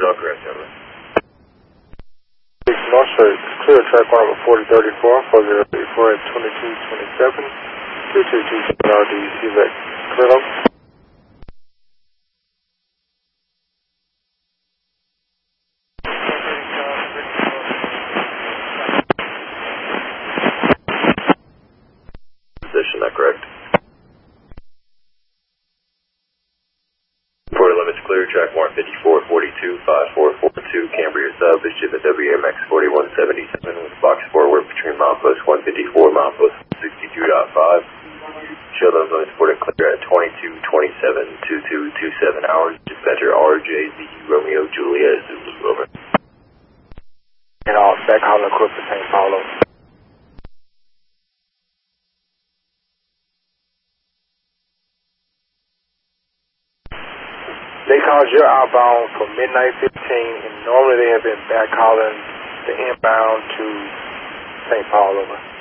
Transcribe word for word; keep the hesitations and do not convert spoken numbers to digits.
is all correct, over. North Side, clear track one over forty thirty-four, four zero three four at twenty-two twenty-seven, two two two seven R D, C V E C, clear up. Position, that correct? Port limits clear, track one fifty-four forty-two, five four four two, Cambria Sub, is ship at W M X forty-one seventy-seven, with box forward between milepost one fifty-four, milepost sixty-two point five. Show those limits ported clear at twenty-two twenty-seven, twenty-two twenty-seven hours. Dispatcher R J Z Romeo Juliet Zulu, over. And all back hauling equipped to Saint Paulo. They called your outbound for midnight fifteen, and normally they have been back hauling the inbound to Saint Paul, over.